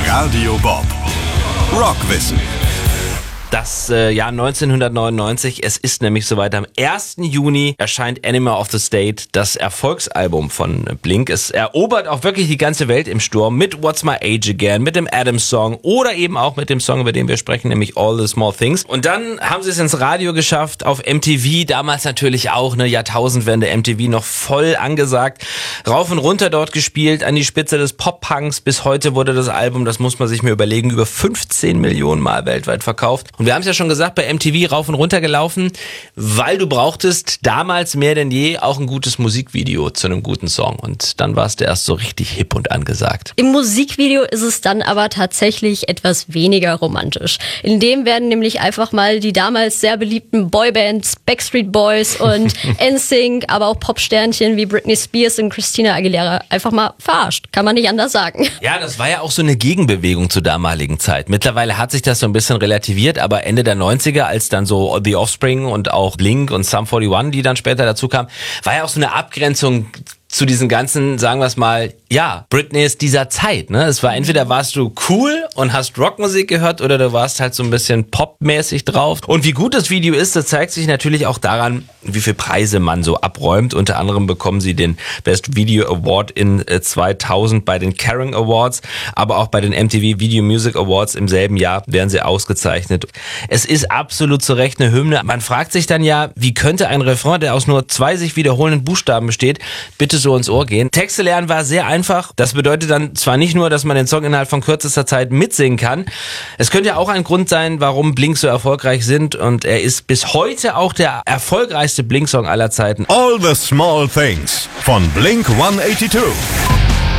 Radio Bob. Rockwissen. Das Jahr 1999, es ist nämlich soweit, am 1. Juni erscheint Enema of the State, das Erfolgsalbum von Blink. Es erobert auch wirklich die ganze Welt im Sturm mit What's My Age Again, mit dem Adams Song oder eben auch mit dem Song, über den wir sprechen, nämlich All the Small Things. Und dann haben sie es ins Radio geschafft, auf MTV, damals natürlich auch eine Jahrtausendwende, MTV noch voll angesagt, rauf und runter dort gespielt, an die Spitze des Pop-Punks. Bis heute wurde das Album, das muss man sich mir überlegen, über 15 Millionen Mal weltweit verkauft. Und wir haben es ja schon gesagt, bei MTV rauf und runter gelaufen, weil du brauchtest damals mehr denn je auch ein gutes Musikvideo zu einem guten Song. Und dann warst du erst so richtig hip und angesagt. Im Musikvideo ist es dann aber tatsächlich etwas weniger romantisch. In dem werden nämlich einfach mal die damals sehr beliebten Boybands Backstreet Boys und NSYNC, aber auch Popsternchen wie Britney Spears und Christina Aguilera einfach mal verarscht. Kann man nicht anders sagen. Ja, das war ja auch so eine Gegenbewegung zur damaligen Zeit. Mittlerweile hat sich das so ein bisschen relativiert, aber Ende der 90er, als dann so The Offspring und auch Blink und Sum 41, die dann später dazu kamen, war ja auch so eine Abgrenzung zu diesen ganzen, sagen wir es mal, ja, Britneys dieser Zeit, ne? Es war entweder warst du cool und hast Rockmusik gehört oder du warst halt so ein bisschen popmäßig drauf. Und wie gut das Video ist, das zeigt sich natürlich auch daran, wie viele Preise man so abräumt. Unter anderem bekommen sie den Best Video Award in 2000 bei den Kerrang Awards, aber auch bei den MTV Video Music Awards im selben Jahr werden sie ausgezeichnet. Es ist absolut zu Recht eine Hymne. Man fragt sich dann ja, wie könnte ein Refrain, der aus nur 2 sich wiederholenden Buchstaben besteht, bitte so ins Ohr gehen. Texte lernen war sehr einfach. Das bedeutet dann zwar nicht nur, dass man den Song innerhalb von kürzester Zeit mitsingen kann. Es könnte ja auch ein Grund sein, warum Blink so erfolgreich sind, und er ist bis heute auch der erfolgreichste Blink-Song aller Zeiten. All the Small Things von Blink 182.